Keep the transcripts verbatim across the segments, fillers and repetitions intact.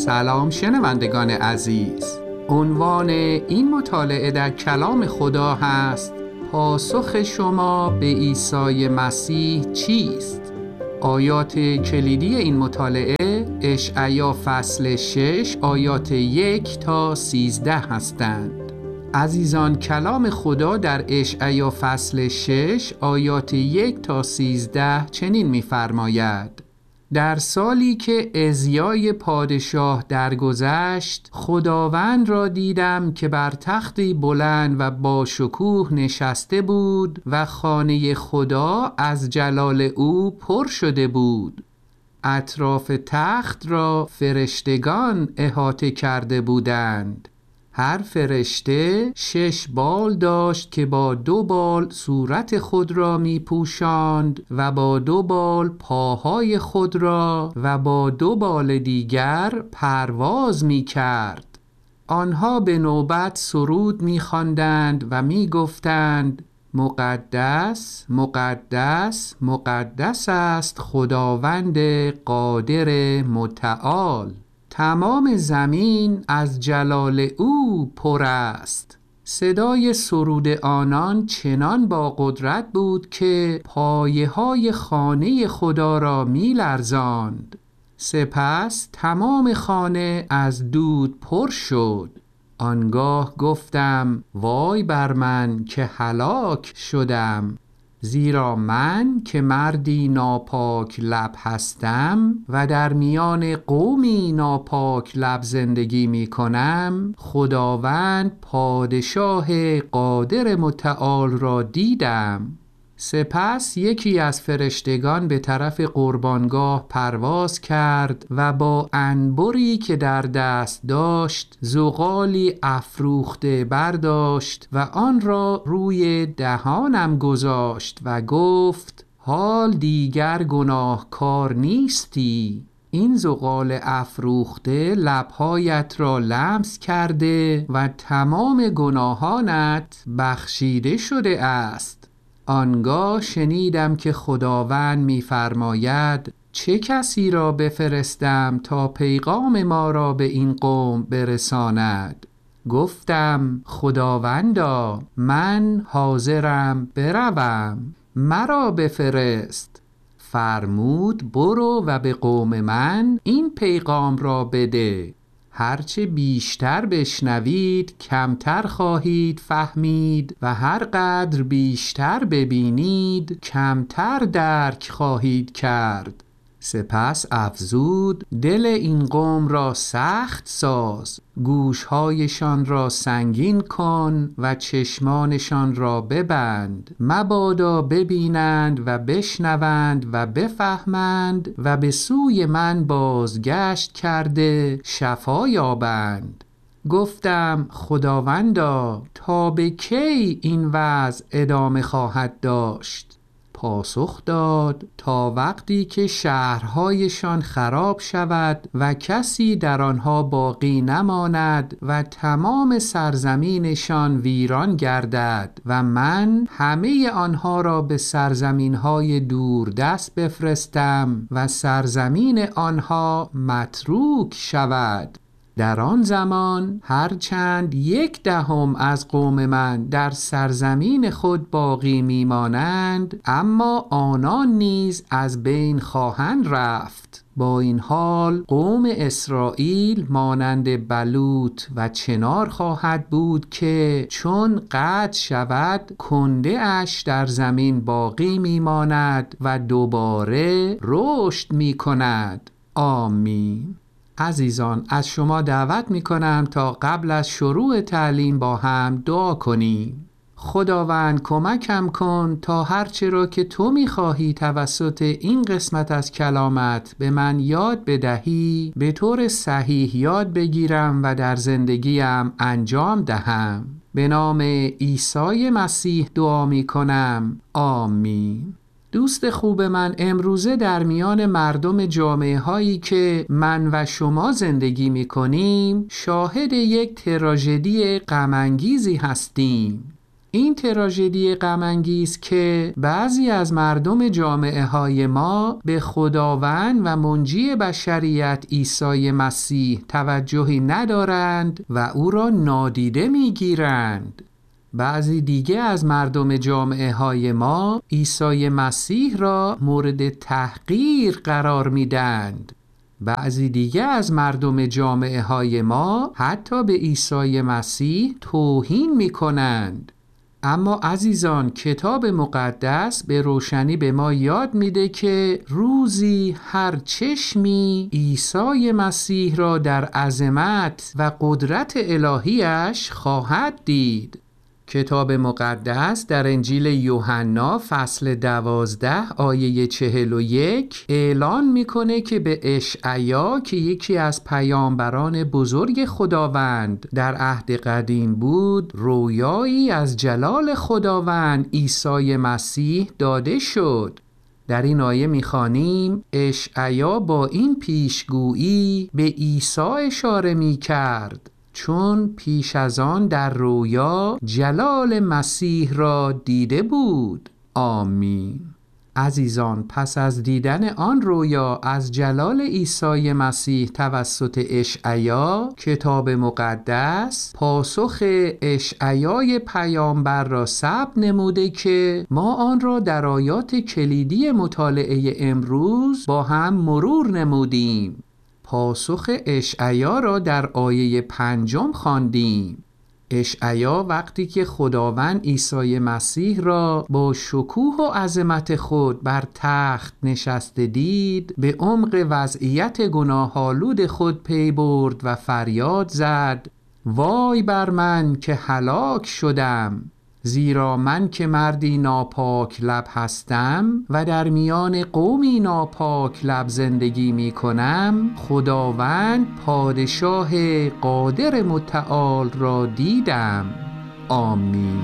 سلام شنوندگان عزیز. عنوان این مطالعه در کلام خدا هست پاسخ شما به عیسی مسیح چیست؟ آیات کلیدی این مطالعه اشعیا فصل شش آیات یک تا سیزده هستند. عزیزان، کلام خدا در اشعیا فصل شش آیات یک تا سیزده چنین می‌فرماید: در سالی که عزیای پادشاه درگذشت، خداوند را دیدم که بر تختی بلند و با شکوه نشسته بود و خانه خدا از جلال او پر شده بود. اطراف تخت را فرشتگان احاطه کرده بودند. هر فرشته شش بال داشت که با دو بال صورت خود را می پوشاند و با دو بال پاهای خود را و با دو بال دیگر پرواز می کرد. آنها به نوبت سرود می خواندند و می گفتند: مقدس مقدس مقدس است خداوند قادر متعال، تمام زمین از جلال او پر است. صدای سرود آنان چنان با قدرت بود که پایه های خانه خدا را می لرزاند. سپس تمام خانه از دود پر شد. آنگاه گفتم: وای بر من که هلاک شدم، زیرا من که مردی ناپاک لب هستم و در میان قومی ناپاک لب زندگی می کنم، خداوند پادشاه قادر متعال را دیدم. سپس یکی از فرشتگان به طرف قربانگاه پرواز کرد و با عنبری که در دست داشت زغالی افروخته برداشت و آن را روی دهانم گذاشت و گفت: حال دیگر گناهکار نیستی. این زغال افروخته لبهایت را لمس کرده و تمام گناهانت بخشیده شده است. آنگاه شنیدم که خداوند می‌فرماید: چه کسی را بفرستم تا پیغام ما را به این قوم برساند؟ گفتم: خداوندا، من حاضرم بروم، مرا بفرست. فرمود: برو و به قوم من این پیغام را بده: هرچه بیشتر بشنوید کمتر خواهید فهمید و هر قدر بیشتر ببینید کمتر درک خواهید کرد. سپس افزود: دل این قوم را سخت ساز، گوشهایشان را سنگین کن و چشمانشان را ببند، مبادا ببینند و بشنوند و بفهمند و به سوی من بازگشت کرده شفا یابند. گفتم: خداوندا، تا به کی این وضع ادامه خواهد داشت؟ پاسخ داد: تا وقتی که شهرهایشان خراب شود و کسی در آنها باقی نماند و تمام سرزمینشان ویران گردد و من همه آنها را به سرزمینهای دوردست بفرستم و سرزمین آنها متروک شود. در آن زمان هرچند یک دهم از قوم من در سرزمین خود باقی میمانند، اما آنان نیز از بین خواهند رفت. با این حال قوم اسرائیل مانند بلوط و چنار خواهد بود که چون قطع شود کنده اش در زمین باقی میماند و دوباره رشد میکند. آمین. عزیزان، از شما دعوت می کنم تا قبل از شروع تعلیم با هم دعا کنیم. خداوند کمکم کن تا هرچه را که تو می خواهی توسط این قسمت از کلامت به من یاد بدهی به طور صحیح یاد بگیرم و در زندگیم انجام دهم. به نام عیسی مسیح دعا می کنم. آمین. دوست خوب من، امروزه در میان مردم جامعه هایی که من و شما زندگی می کنیم شاهد یک تراژدی غم انگیزی هستیم. این تراژدی غم انگیز که بعضی از مردم جامعه های ما به خداوند و منجی بشریت عیسی مسیح توجهی ندارند و او را نادیده میگیرند. بعضی دیگه از مردم جامعه های ما عیسی مسیح را مورد تحقیر قرار میدند. بعضی دیگه از مردم جامعه های ما حتی به عیسی مسیح توهین میکنند. اما عزیزان، کتاب مقدس به روشنی به ما یاد میده که روزی هر چشمی عیسی مسیح را در عظمت و قدرت الهیش خواهد دید. کتاب مقدس در انجیل یوحنا فصل دوازده آیه چهل و یک اعلان میکنه که به اشعیا که یکی از پیامبران بزرگ خداوند در عهد قدیم بود، رویایی از جلال خداوند عیسی مسیح داده شد. در این آیه میخوانیم اشعیا با این پیشگویی به عیسی اشاره میکرد، چون پیش از آن در رویا جلال مسیح را دیده بود. آمین. عزیزان، پس از دیدن آن رویا از جلال عیسی مسیح توسط اشعیا، کتاب مقدس پاسخ اشعیای پیامبر را ثبت نموده که ما آن را در آیات کلیدی مطالعه امروز با هم مرور نمودیم. پاسخ اشعیا را در آیه پنجم خواندیم. اشعیا وقتی که خداوند عیسی مسیح را با شکوه و عظمت خود بر تخت نشسته دید، به عمق وضعیت گناه‌آلود خود پی برد و فریاد زد: وای بر من که هلاک شدم، زیرا من که مردی ناپاک لب هستم و در میان قومی ناپاک لب زندگی می کنم. خداوند پادشاه قادر متعال را دیدم. آمین.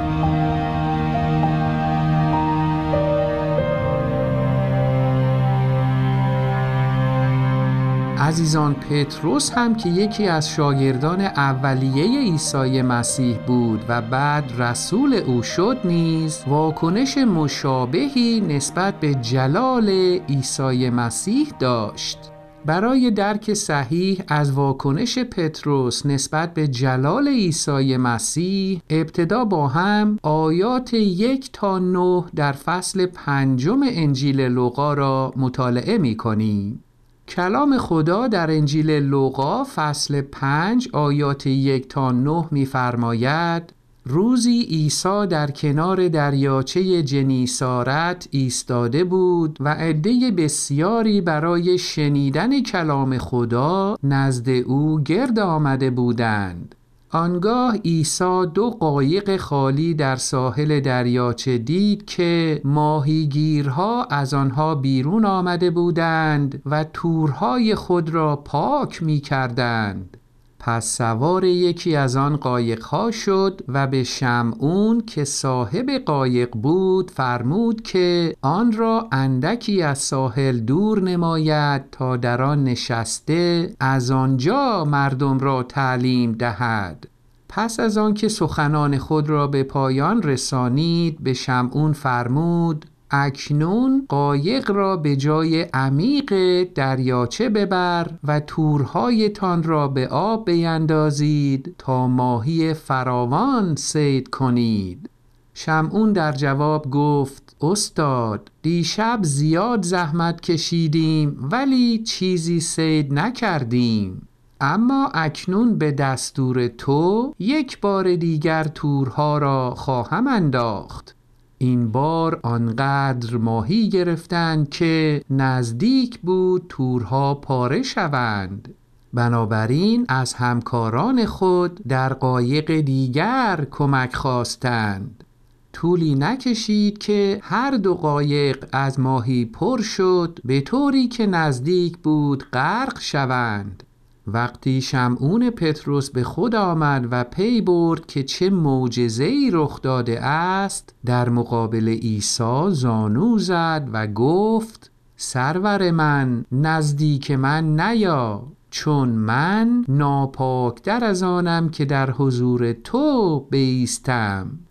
عزیزان، پتروس هم که یکی از شاگردان اولیه عیسی مسیح بود و بعد رسول او شد نیز واکنش مشابهی نسبت به جلال عیسی مسیح داشت. برای درک صحیح از واکنش پتروس نسبت به جلال عیسی مسیح، ابتدا با هم آیات یک تا نه در فصل پنجم انجیل لوقا را مطالعه می کنیم. کلام خدا در انجیل لوقا فصل پنج آیات یک تا نه می‌فرماید: روزی عیسی در کنار دریاچه جنیسارت ایستاده بود و عده بسیاری برای شنیدن کلام خدا نزد او گرد آمده بودند. آنگاه عیسی دو قایق خالی در ساحل دریاچه دید که ماهیگیرها از آنها بیرون آمده بودند و تورهای خود را پاک می کردند. پس سوار یکی از آن قایقها شد و به شمعون که صاحب قایق بود فرمود که آن را اندکی از ساحل دور نماید تا در آن نشسته از آنجا مردم را تعلیم دهد. پس از آن که سخنان خود را به پایان رسانید، به شمعون فرمود: اکنون قایق را به جای عمیق دریاچه ببر و تورهایتان را به آب بیندازید تا ماهی فراوان صید کنید. شمعون در جواب گفت: استاد، دیشب زیاد زحمت کشیدیم ولی چیزی صید نکردیم، اما اکنون به دستور تو یک بار دیگر تورها را خواهم انداخت. این بار آنقدر ماهی گرفتند که نزدیک بود تورها پاره شوند. بنابراین از همکاران خود در قایق دیگر کمک خواستند. طولی نکشید که هر دو قایق از ماهی پر شد، به طوری که نزدیک بود غرق شوند. وقتی شمعون پتروس به خود آمد و پی برد که چه معجزه‌ای رخ داده است، در مقابل عیسی زانو زد و گفت: سرور من، نزدیک من نیا، چون من ناپاکتر از آنم که در حضور تو بایستم.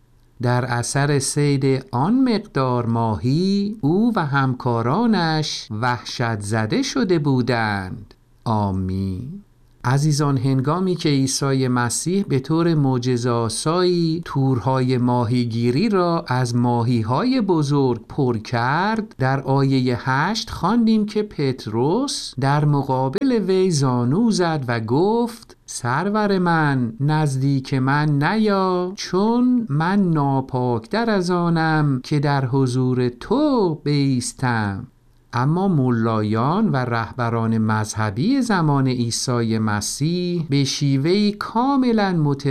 در اثر صید آن مقدار ماهی او و همکارانش وحشت زده شده بودند. آمین. عزیزان، هنگامی که عیسی مسیح به طور معجزه‌آسایی تورهای ماهیگیری را از ماهی‌های بزرگ پر کرد، در آیه هشت خواندیم که پتروس در مقابل وی زانو زد و گفت: سرور من، نزدیک من نیا، چون من ناپاکتر از آنم که در حضور تو بایستم. اما ملایان و رهبران مذهبی زمان عیسی مسیح به شیوهی کاملا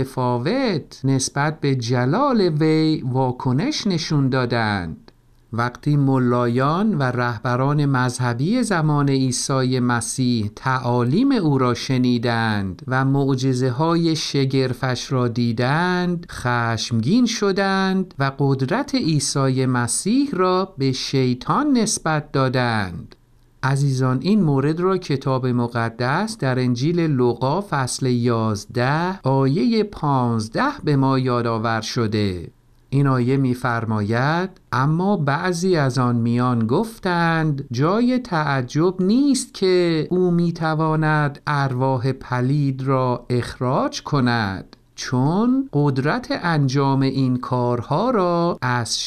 متفاوت نسبت به جلال وی واکنش نشون دادند. وقتی ملایان و رهبران مذهبی زمان عیسی مسیح تعالیم او را شنیدند و معجزه های شگرفش را دیدند، خشمگین شدند و قدرت عیسی مسیح را به شیطان نسبت دادند. عزیزان، این مورد را کتاب مقدس در انجیل لوقا فصل یازده آیه پانزده به ما یادآور شده. این آیه می‌فرماید: اما بعضی از آن میان گفتند جای تعجب نیست که او می‌تواند ارواح پلید را اخراج کند، چون قدرت انجام این کارها را از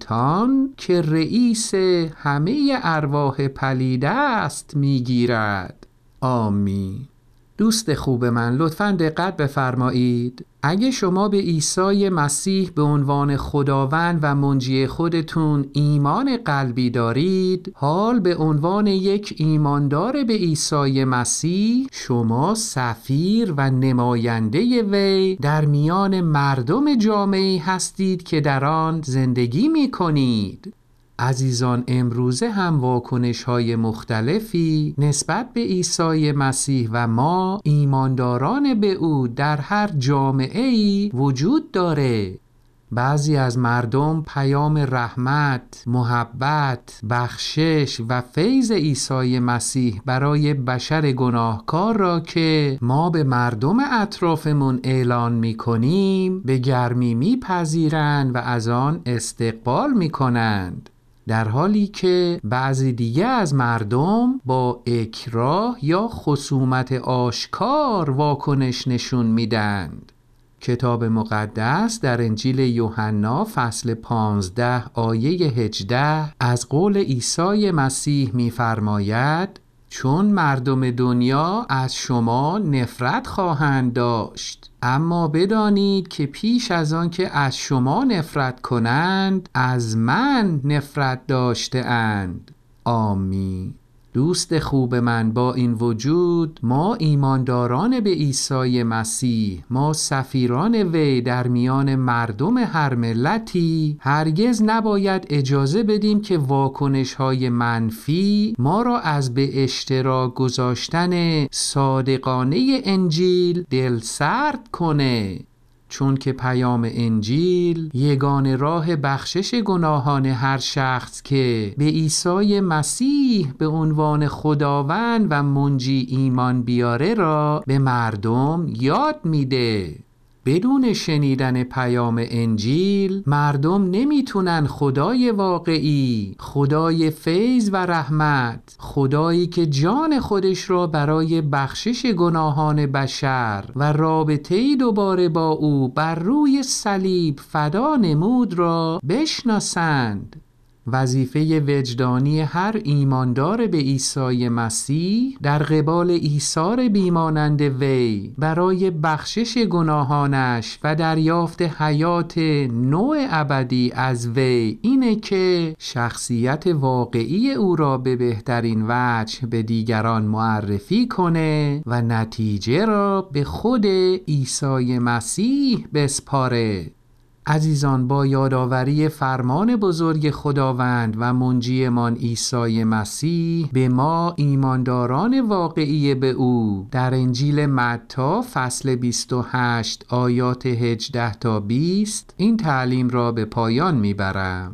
شیطان که رئیس همه ارواح پلید است می‌گیرد. آمین. دوست خوب من، لطفاً دقت بفرمایید. اگه شما به عیسی مسیح به عنوان خداوند و منجی خودتون ایمان قلبی دارید، حال به عنوان یک ایماندار به عیسی مسیح شما سفیر و نماینده وی در میان مردم جامعه هستید که در آن زندگی می کنید. عزیزان، امروزه هم واکنش‌های مختلفی نسبت به عیسی مسیح و ما ایمانداران به او در هر جامعه‌ای وجود داره. بعضی از مردم پیام رحمت، محبت، بخشش و فیض عیسی مسیح برای بشر گناهکار را که ما به مردم اطرافمون اعلان می‌کنیم به گرمی می‌پذیرند و از آن استقبال می‌کنند، در حالی که بعضی دیگه از مردم با اکراه یا خصومت آشکار واکنش نشون میدند. کتاب مقدس در انجیل یوحنا فصل پانزده آیه هجده از قول عیسی مسیح می‌فرماید: چون مردم دنیا از شما نفرت خواهند داشت، اما بدانید که پیش از آن که از شما نفرت کنند از من نفرت داشته اند. آمین. دوست خوب من، با این وجود ما ایمانداران به عیسی مسیح، ما سفیران وی در میان مردم هر ملتی، هرگز نباید اجازه بدیم که واکنش‌های منفی ما را از به اشتراک گذاشتن صادقانه انجیل دلسرد کنه، چون که پیام انجیل یگانه راه بخشش گناهان هر شخص که به عیسی مسیح به عنوان خداوند و منجی ایمان بیاره را به مردم یاد میده. بدون شنیدن پیام انجیل مردم نمیتونن خدای واقعی، خدای فیض و رحمت، خدایی که جان خودش را برای بخشش گناهان بشر و رابطه‌ای دوباره با او بر روی صلیب فدا نمود را بشناسند. وظیفه وجدانی هر ایماندار به عیسی مسیح در قبال ایثار بیمانند وی برای بخشش گناهانش و دریافت حیات نوع ابدی از وی اینه که شخصیت واقعی او را به بهترین وجه به دیگران معرفی کنه و نتیجه را به خود عیسی مسیح بسپاره. عزیزان، با یادآوری فرمان بزرگ خداوند و منجیمان عیسی مسیح به ما ایمانداران واقعی به او در انجیل متی فصل بیست و هشت آیات هجده تا بیست این تعلیم را به پایان میبرم.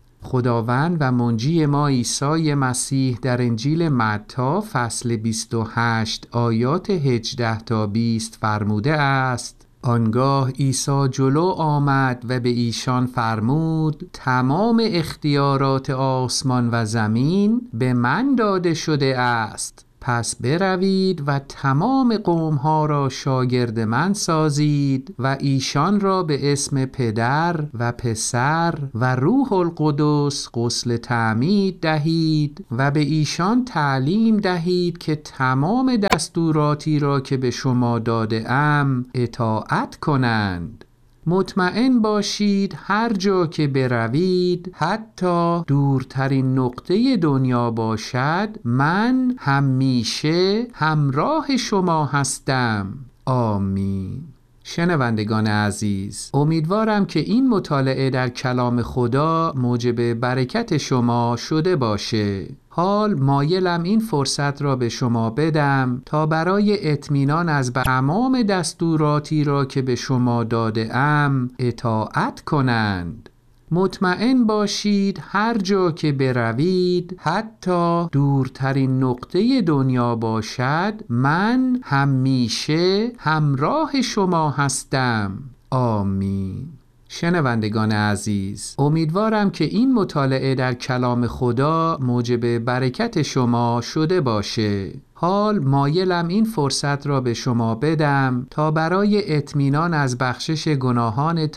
خداوند و منجی ما عیسی مسیح در انجیل متی فصل بیست و هشت آیات هجده تا بیست فرموده است: آنگاه عیسی جلو آمد و به ایشان فرمود: تمام اختیارات آسمان و زمین به من داده شده است. پس بروید و تمام قومها را شاگرد من سازید و ایشان را به اسم پدر و پسر و روح القدس غسل تعمید دهید و به ایشان تعلیم دهید که تمام دستوراتی را که به شما داده ام اطاعت کنند. مطمئن باشید هر جا که بروید، حتی دورترین نقطه دنیا باشد، من همیشه همراه شما هستم. آمین. شنوندگان عزیز، امیدوارم که این مطالعه در کلام خدا موجب برکت شما شده باشه. حال مایلم این فرصت را به شما بدم تا برای اطمینان از تمام دستوراتی را که به شما داده ام اطاعت کنند. مطمئن باشید هر جا که بروید، حتی دورترین نقطه دنیا باشد، من همیشه همراه شما هستم. آمین. شنوندگان عزیز، امیدوارم که این مطالعه در کلام خدا موجب برکت شما شده باشه. حال مایلم این فرصت را به شما بدم تا برای اطمینان از بخشش گناهان